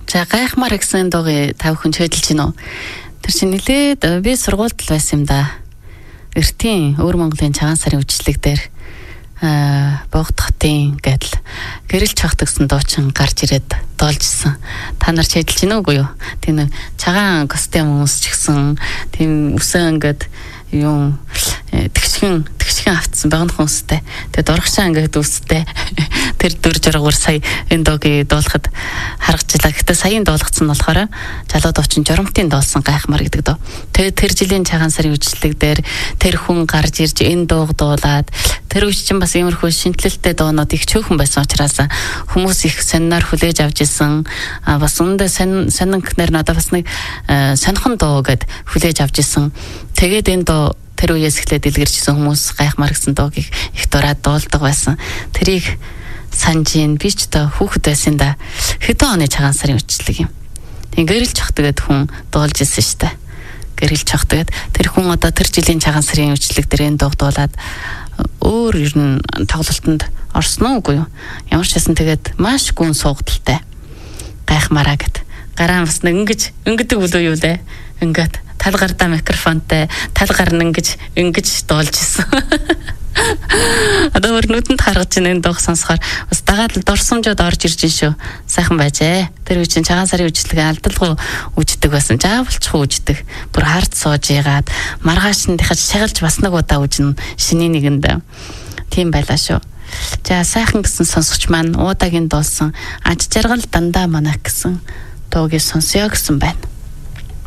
За гайхмаар гэсэн дууг тав хүн хөдөлж гинөө. Тэр чинь нилээд би сургуульд л байсан юм да. Эртийн Өвөр Монголын цагаан сарын үжиглэг дээр Богд хотын гэдэл гэрэл чагтгсан дуучин гарч ирээд доолжсэн. Та нар ч хэдэлж гинөө үгүй юу? Тийм цагаан костюм хүмүүс ч гэсэн тийм үсэн ингээд юм тэгшгэн автсан байгаа хүмүүстэй. Тэгээд урагшаа ингээд үстэй. Тэр дүр жургаар сая энэ дуугийг дуулахад харгачлаа. Гэтэ саяын дуулгацсан нь болохоор залууд очин журамтын доолсон гайхмар гэдэг дуу. Тэгээд тэр жилийн цагаан сарын үжиглэг дээр тэр хүн гарч ирж энэ дууг дуулаад тэр үеч чинь бас иймэрхүү шинтэлтэй дуунууд их чөөхөн байсан учраас хүмүүс их сониноор хүлээж авч исэн. Бас үүндээ сонин гэхнэр надад бас нэг сонихон дуу гэд хүлээж авч исэн. Тэгээд энэ дуу тэр үеэс эхлээд дэлгэрчсэн хүмүүс гайхмар гэсэн дуугийг их дураад дуулдаг байсан. Тэрийг санжийн би ч та хүүхэд байсан да. Хэдэн оны цагаан сарын үжиглэг юм. Тийм гэрэл чогтгээд хүн дуулж исэн штэ. Гэрэл чогтгээд тэр хүн одоо тэр жилийн цагаан сарын үжиглэг дээр энэ дуу дуулаад өөр ер нь тоглолтод орсон уу юу? Ямар ч хэсэн тэгээд маш гүн суугдaltaй. Гайхмараа гэд. Гараа бас нэг ингэдэг үлээ юу лээ. Ингээд талгардаа микрофонтой талгаар нь ингэж дуулж исэн. Одоо нүдэнд харгаж энэ дууг сонсохоор бас дагаад л дурсамжууд орж ирж шүү. Сайхан байжээ. Тэр үеийн цагаан сарын үжиглэгээ алдалгүй үждэг байсан. Жаавалчгүй үждэг. Бүр хард сууж ягаад маргааш нь дахиж шагалж бас нэг удаа үжнэ. Шинийн нэгэнд. Тийм байлаа шүү. За сайхан гэсэн сонсогч маань уудагийн дуулсан аж жаргал дандаа манайх гэсэн дуугийг сонсё гэсэн байна.